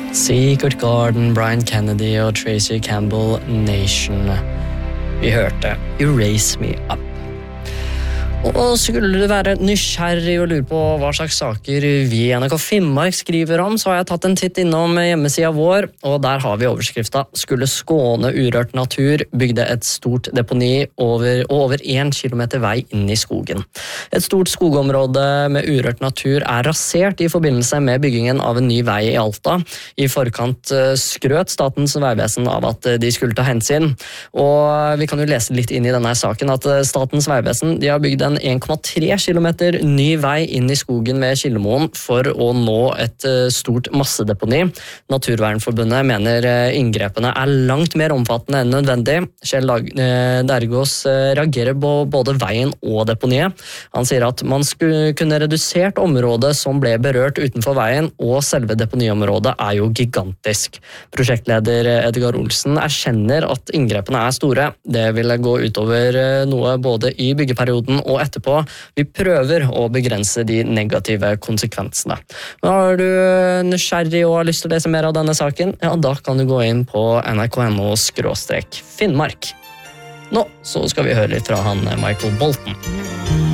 Secret Garden, Brian Kennedy og Tracy Campbell, Nation. Vi hørte Erase Me Up. Og skulle du være nysgjerrig og lure på hva slags saker vi i NRK Finnmark skriver om, så har jeg tatt en titt innom hjemmesida vår, og der har vi overskrifta «Skulle skåne urørt natur, bygde et stort deponi over 1 kilometer vei inn i skogen». Et stort skogområde med urørt natur er rasert i forbindelse med byggingen av en ny vei i Alta. I forkant skrøt Statens Vegvesen av at de skulle ta hensyn, og vi kan jo lese litt inn i denne saken at Statens Vegvesen de har bygd en 1,3 kilometer ny vei inn i skogen ved Kildemoen for å nå et stort massedeponi. Naturvernforbundet mener inngrepene er langt mer omfattende enn nødvendig. Kjell Dergås reagerer på både veien og deponiet. Han sier at man skulle kunne redusert området som ble berørt utenfor veien, og selve deponiområdet er jo gigantisk. Prosjektleder Edgar Olsen erkjenner at inngrepene er store. Det vil gå utover noe både i byggeperioden og etterpå. Vi prøver å begrense de negative konsekvensene. Men har du nysgjerrig og har lyst til å lese mer av denne saken, ja, da kan du gå inn på nrk.no/Finnmark. Nå så skal vi høre litt fra han Michael Bolton.